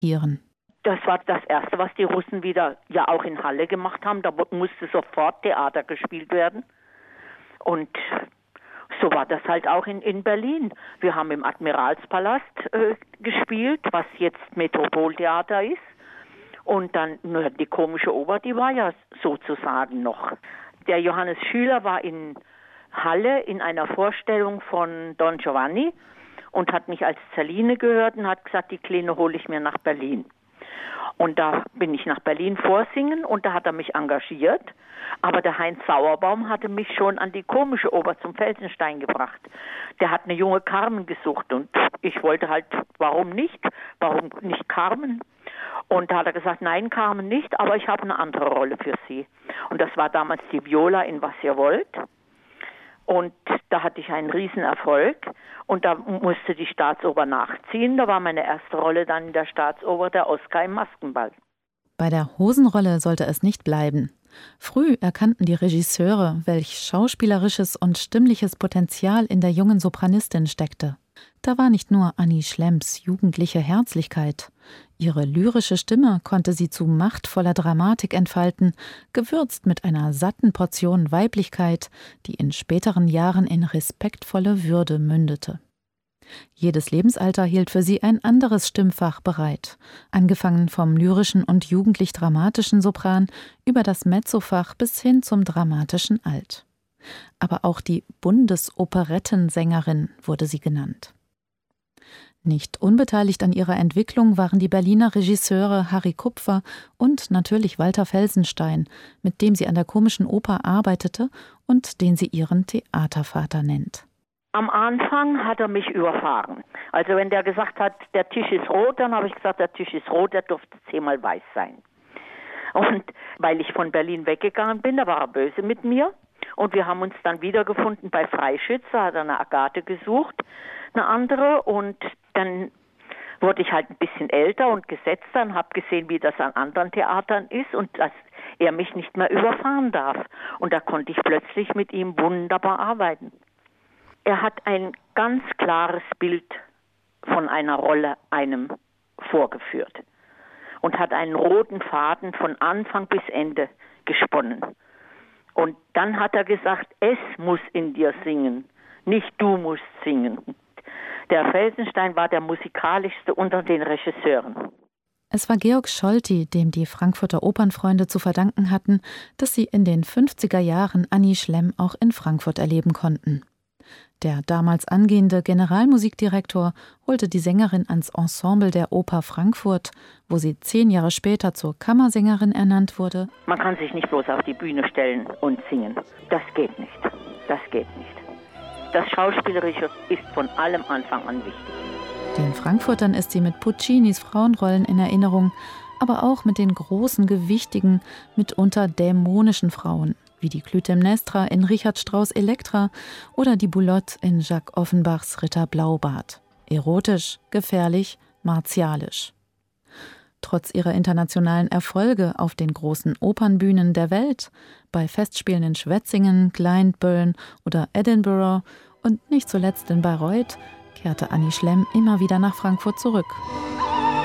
ihren. Das war das Erste, was die Russen wieder ja auch in Halle gemacht haben. Da musste sofort Theater gespielt werden. Und so war das halt auch in Berlin. Wir haben im Admiralspalast gespielt, was jetzt Metropoltheater ist. Und dann die komische Oper, die war ja sozusagen noch. Der Johannes Schüler war in Halle in einer Vorstellung von Don Giovanni und hat mich als Zerline gehört und hat gesagt, die Kleine hole ich mir nach Berlin. Und da bin ich nach Berlin vorsingen und da hat er mich engagiert. Aber der Heinz Sauerbaum hatte mich schon an die komische Oper zum Felsenstein gebracht. Der hat eine junge Carmen gesucht und ich wollte halt, warum nicht Carmen? Und da hat er gesagt, nein, Carmen nicht, aber ich habe eine andere Rolle für Sie. Und das war damals die Viola in Was ihr wollt. Und da hatte ich einen Riesenerfolg und da musste die Staatsoper nachziehen. Da war meine erste Rolle dann in der Staatsoper der Oskar im Maskenball. Bei der Hosenrolle sollte es nicht bleiben. Früh erkannten die Regisseure, welch schauspielerisches und stimmliches Potenzial in der jungen Sopranistin steckte. Da war nicht nur Annie Schlemms jugendliche Herzlichkeit. Ihre lyrische Stimme konnte sie zu machtvoller Dramatik entfalten, gewürzt mit einer satten Portion Weiblichkeit, die in späteren Jahren in respektvolle Würde mündete. Jedes Lebensalter hielt für sie ein anderes Stimmfach bereit, angefangen vom lyrischen und jugendlich-dramatischen Sopran über das Mezzofach bis hin zum dramatischen Alt. Aber auch die Bundesoperettensängerin wurde sie genannt. Nicht unbeteiligt an ihrer Entwicklung waren die Berliner Regisseure Harry Kupfer und natürlich Walter Felsenstein, mit dem sie an der Komischen Oper arbeitete und den sie ihren Theatervater nennt. Am Anfang hat er mich überfahren. Also wenn der gesagt hat, der Tisch ist rot, dann habe ich gesagt, der Tisch ist rot, der durfte 10-mal weiß sein. Und weil ich von Berlin weggegangen bin, da war er böse mit mir. Und wir haben uns dann wiedergefunden bei Freischütz, da hat er eine Agathe gesucht, eine andere. Und dann wurde ich halt ein bisschen älter und gesetzter und habe gesehen, wie das an anderen Theatern ist und dass er mich nicht mehr überfahren darf. Und da konnte ich plötzlich mit ihm wunderbar arbeiten. Er hat ein ganz klares Bild von einer Rolle einem vorgeführt und hat einen roten Faden von Anfang bis Ende gesponnen. Und dann hat er gesagt, es muss in dir singen, nicht du musst singen. Der Felsenstein war der musikalischste unter den Regisseuren. Es war Georg Scholti, dem die Frankfurter Opernfreunde zu verdanken hatten, dass sie in den 50er Jahren Annie Schlemm auch in Frankfurt erleben konnten. Der damals angehende Generalmusikdirektor holte die Sängerin ans Ensemble der Oper Frankfurt, wo sie 10 Jahre später zur Kammersängerin ernannt wurde. Man kann sich nicht bloß auf die Bühne stellen und singen. Das geht nicht. Das geht nicht. Das Schauspielerische ist von allem Anfang an wichtig. Den Frankfurtern ist sie mit Puccinis Frauenrollen in Erinnerung, aber auch mit den großen, gewichtigen, mitunter dämonischen Frauen, wie die Clytemnestra in Richard Strauss' Elektra oder die Boulotte in Jacques Offenbachs Ritter Blaubart. Erotisch, gefährlich, martialisch. Trotz ihrer internationalen Erfolge auf den großen Opernbühnen der Welt, bei Festspielen in Schwetzingen, Glyndebourne oder Edinburgh und nicht zuletzt in Bayreuth, kehrte Annie Schlemm immer wieder nach Frankfurt zurück.